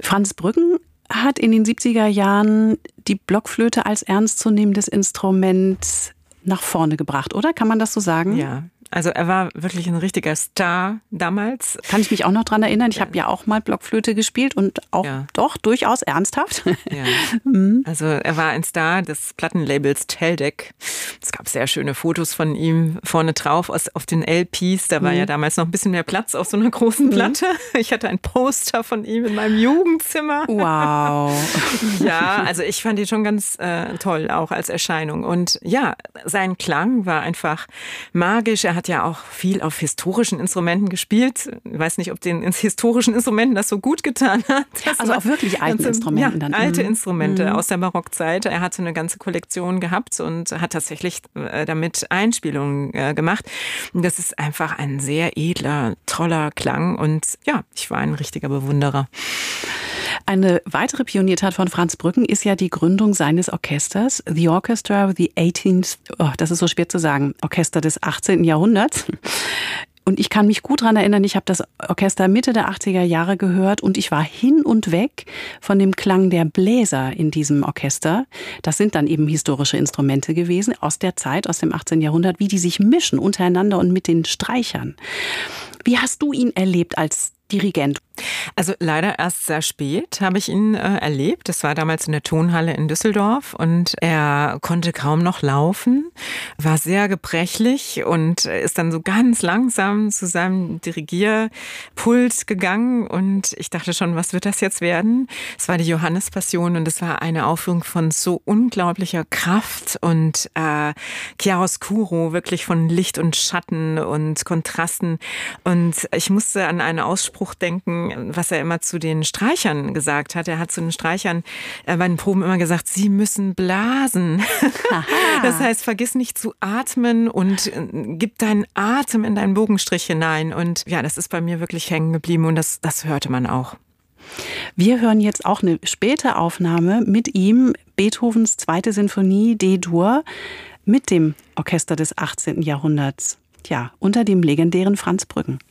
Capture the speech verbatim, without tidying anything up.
Franz Brüggen hat in den siebziger Jahren die Blockflöte als ernstzunehmendes Instrument nach vorne gebracht, oder? Kann man das so sagen? Ja. Also er war wirklich ein richtiger Star damals. Kann ich mich auch noch dran erinnern. Ich habe ja auch mal Blockflöte gespielt und auch ja. doch durchaus ernsthaft. Ja. Also er war ein Star des Plattenlabels Teldec. Es gab sehr schöne Fotos von ihm vorne drauf aus, auf den L Ps. Da war mhm. ja damals noch ein bisschen mehr Platz auf so einer großen Platte. Mhm. Ich hatte ein Poster von ihm in meinem Jugendzimmer. Wow. Ja, also ich fand ihn schon ganz äh, toll, auch als Erscheinung. Und ja, sein Klang war einfach magisch. Er hat ja auch viel auf historischen Instrumenten gespielt. Ich weiß nicht, ob den historischen Instrumenten das so gut getan hat. Das also auch wirklich alten ganze, Instrumenten ja, dann. alte mhm. Instrumente mhm. aus der Barockzeit. Er hatte eine ganze Kollektion gehabt und hat tatsächlich damit Einspielungen gemacht. Das ist einfach ein sehr edler, toller Klang und ja, ich war ein richtiger Bewunderer. Eine weitere Pioniertat von Franz Brüggen ist ja die Gründung seines Orchesters, The Orchestra of the eighteenth, oh, das ist so schwer zu sagen, Orchester des achtzehnten Jahrhunderts. Und ich kann mich gut daran erinnern, ich habe das Orchester Mitte der achtziger Jahre gehört und ich war hin und weg von dem Klang der Bläser in diesem Orchester. Das sind dann eben historische Instrumente gewesen aus der Zeit, aus dem achtzehnten Jahrhundert, wie die sich mischen untereinander und mit den Streichern. Wie hast du ihn erlebt als Dirigent? Also leider erst sehr spät habe ich ihn äh, erlebt. Das war damals in der Tonhalle in Düsseldorf und er konnte kaum noch laufen, war sehr gebrechlich und ist dann so ganz langsam zu seinem Dirigierpult gegangen und ich dachte schon, was wird das jetzt werden? Es war die Johannespassion und es war eine Aufführung von so unglaublicher Kraft und äh, Chiaroscuro, wirklich von Licht und Schatten und Kontrasten und ich musste an einen Ausspruch denken, was er immer zu den Streichern gesagt hat. Er hat zu den Streichern äh, bei den Proben immer gesagt, sie müssen blasen. Das heißt, vergiss nicht zu atmen und äh, gib deinen Atem in deinen Bogenstrich hinein. Und ja, das ist bei mir wirklich hängen geblieben und das, das hörte man auch. Wir hören jetzt auch eine späte Aufnahme mit ihm, Beethovens zweite Sinfonie D-Dur mit dem Orchester des achtzehnten Jahrhunderts. Ja, unter dem legendären Franz Brüggen.